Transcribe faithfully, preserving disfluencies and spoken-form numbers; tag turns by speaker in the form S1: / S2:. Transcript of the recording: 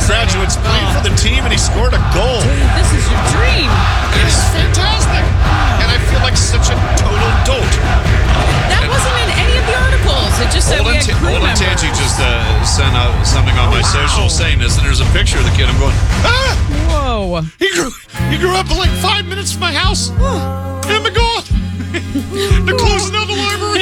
S1: graduates played for the team, and he scored a goal.
S2: This is your dream.
S1: It's fantastic. And I feel like such a total dolt.
S2: That wasn't in any of the articles. It just said we
S1: Olin
S2: had crew
S1: Olin
S2: members.
S1: Tanchi just uh, sent out something on my social saying this, and there's a picture of the kid. I'm going, ah!
S2: Whoa.
S1: He grew, he grew up like five minutes from my house. Oh my God. They're closing down the library.